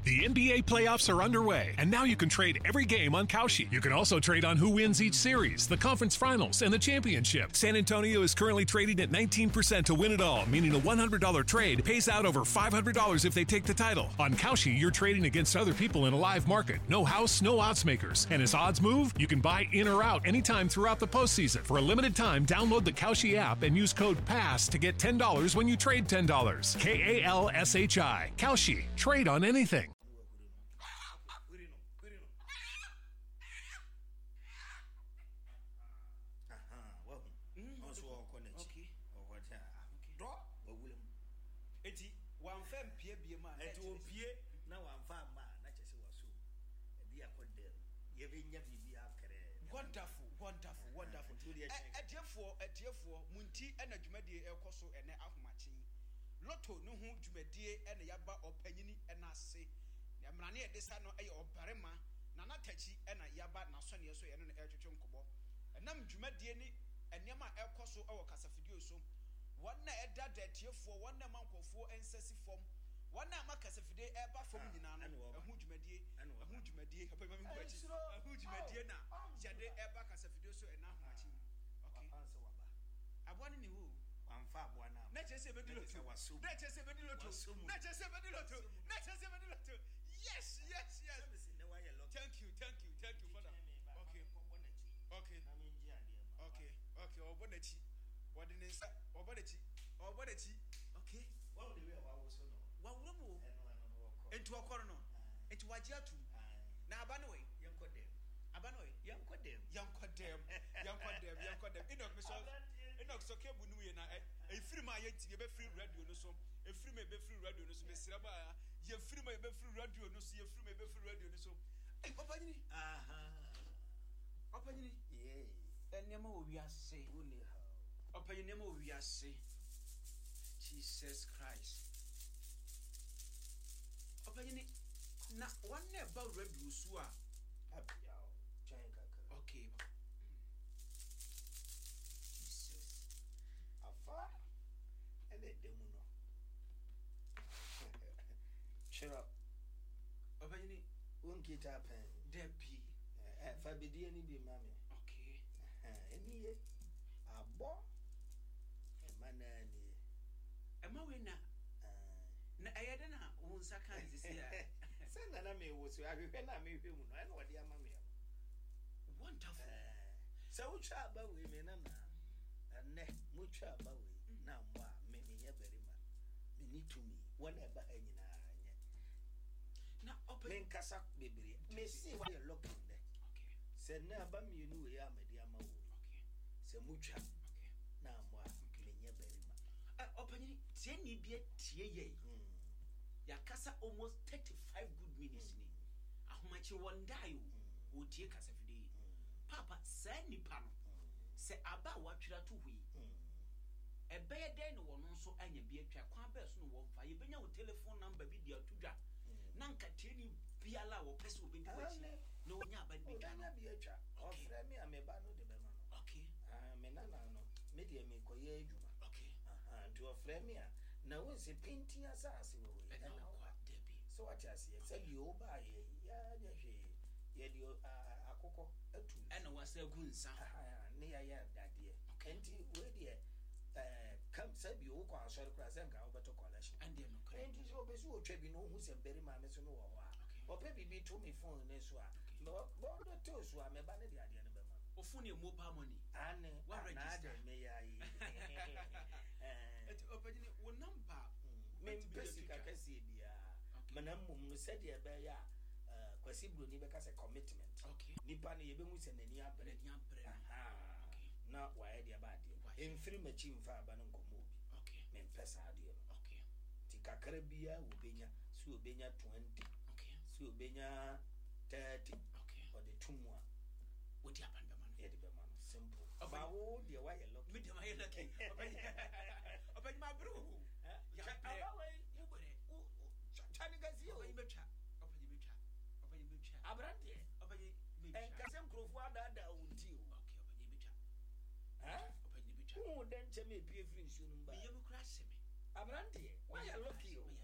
The NBA playoffs are underway, and now you can trade every game on Kalshi. You can also trade on who wins each series, the conference finals, and the championship. San Antonio is currently trading at 19% to win it all, meaning a $100 trade pays out over $500 if they take the title. On Kalshi, you're trading against other people in a live market. No house, no odds makers. And as odds move, you can buy in or out anytime throughout the postseason. For a limited time, download the Kalshi app and use code PASS to get $10 when you trade $10. KALSHI. Kalshi. Trade on anything. One fam pie be man et o pie na one fam man na chese waso e dia kodem ye be nya bibia kere wonderful ediefo munti ena dwumadie ekoso ene ahomachi lotto no hu dwumadie ena yaba opanyini ena ase na mrane e desa no eye obarema na natachi ena yaba na so ne so ye no etwetwe nkobo enam dwumadie ni enema ekoso ewo kasafidie so wana eda detiefo wana mankofo ensesi fom wana makasafide eba fom nyina no ahu dwumadie apema mi kwachi ahu dwumadie na jade eba kasafide so ena ahomachi okay anse waba abone ni wo amfa aboa na na chese be diloto yes thank you for that okay obonachi Obonachi. Okay. What do we also know? What will into a corner? Into Wajiatu. Now, Abanaway, young Codem. Young Codem. Enoch Soke Bunu and a free my free radio no so, a free may be free radio no so, Miss Rabaya, you free may be free radio no so, you free may be free radio no so. Hey, Opany, yeah, and Nemo we are say, Open your name over here, say Jesus Christ. Open your name. Now, one about Red Rusua. Okay. Jesus. Afa. And the demono. Cheer up. Open your name. Won't get up and Debbie. Fabidi any be mammy. Okay. Any a boy. Manani Emma winner na ayadana unsa kan zisia send na me wo so ahwehwe na me hwe mu no e na ode ama me wonderful so wo twa ba we me na ne mu twa ba we na mo a me me very ma me need to me one e ba anyina anye na open me nkasa bebre me see why you looking there okay send na ba me nu we amade ama wo okay se mu twa na mo a menye berima opanyini tie ni bia tie ye ya kasa almost 35 good minutes ni ahomachi wondayo o tie kasa fide papa sa nipa no se aba watwira to hui ebeye den no wono nso anya bia twa kwa ba so no wo fa ye benya wo telephone number bi dia tudwa na nka tie ni bia la wo pese obi kwachi no nya aba bi twa na bia twa ofre me ameba no de be ma no okay me na no media me koye adwuma okay to ofre me a na won se painting asase wo we na kwa debi so what you say say you oba ye ya de hwe ye di akoko atu ena wasa gunsa ne ya dade enti we de come say bi wo kwa asori kra say nka obeto collection and dey no kra enti so be so otwa bi no hu se beri ma me so no wo ho a ope bi to me phone ne so a bo do to so a me ba ne de ade ne be ma ofuni mobile money ane wa register me ya yi opanyini wo number me pesi ka kasi bia manam mum no said e be ya kwasi bro ni be ka say commitment okay nipa ne ye be hu se nani abre okay na wa ye de ba de emfiri machi mfa aba no nkomo obi okay me pesa ade no okay ti kakra bia wo benya si obenya 20 okay si obenya 30 okay or the tumwa what happen be man e de be man simple ba wo de wa ye lucky me de wa ye lucky open my bro ya aba we you bere chani gazi o open betwa abrante open en kasem krofo ada unti o okay open betwa open betwa o den cheme pie free nsuo no ba me yem kra seme abrante wa ye lucky o